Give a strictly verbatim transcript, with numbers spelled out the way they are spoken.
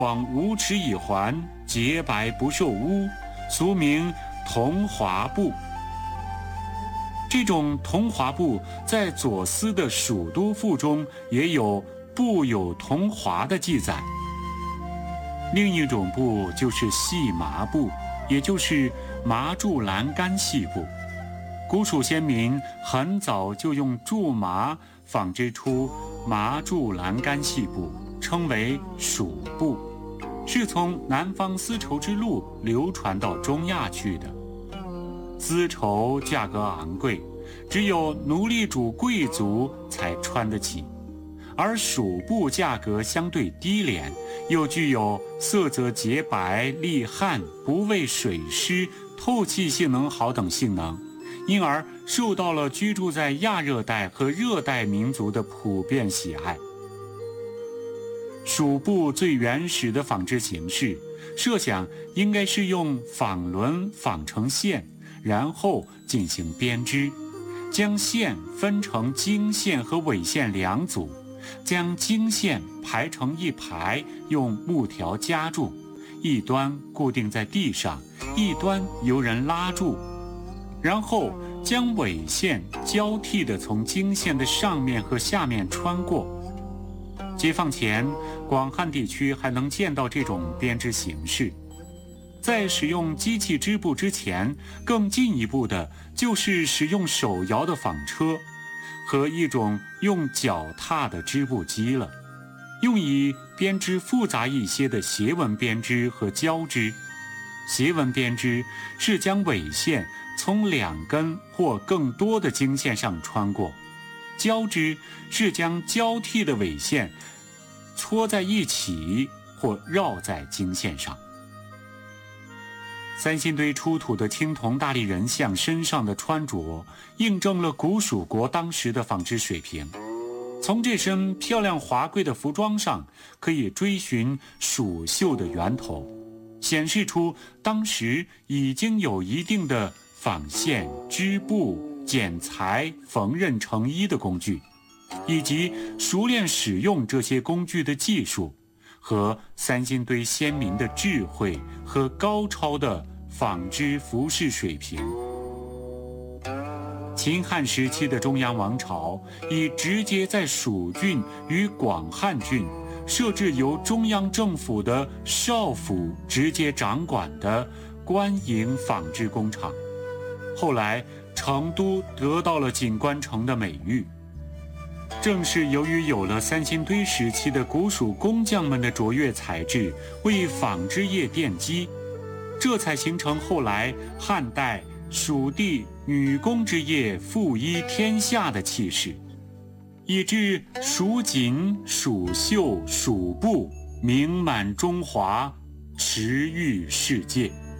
广五尺以环，洁白不受污，俗名铜华布。这种铜华布在左思的《蜀都赋》中也有布有铜华的记载。另一种布就是细麻布，也就是麻竹栏杆细布。古蜀先民很早就用苎麻纺织出麻竹栏杆细布，称为蜀布，是从南方丝绸之路流传到中亚去的。丝绸价格昂贵，只有奴隶主贵族才穿得起，而蜀布价格相对低廉，又具有色泽洁白、利汗、不畏水湿、透气性能好等性能，因而受到了居住在亚热带和热带民族的普遍喜爱。蜀布最原始的纺织形式，设想应该是用纺轮纺成线，然后进行编织，将线分成经线和纬线两组，将经线排成一排，用木条夹住，一端固定在地上，一端由人拉住，然后将纬线交替地从经线的上面和下面穿过。解放前，广汉地区还能见到这种编织形式。在使用机器织布之前，更进一步的就是使用手摇的纺车和一种用脚踏的织布机了，用以编织复杂一些的斜纹编织和交织。斜纹编织是将纬线从两根或更多的经线上穿过，交织是将交替的纬线搓在一起或绕在经线上。三星堆出土的青铜大力人像身上的穿着，印证了古蜀国当时的纺织水平。从这身漂亮华贵的服装上，可以追寻蜀绣的源头，显示出当时已经有一定的纺线、织布、剪裁、缝纫成衣的工具，以及熟练使用这些工具的技术，和三星堆先民的智慧和高超的纺织服饰水平。秦汉时期的中央王朝已直接在蜀郡与广汉郡设置由中央政府的少府直接掌管的官营纺织工厂。后来成都得到了锦官城的美誉。正是由于有了三星堆时期的古蜀工匠们的卓越才智为纺织业奠基，这才形成后来汉代蜀地女工之业富一天下的气势，以致蜀锦、蜀绣、蜀布名满中华，驰誉世界。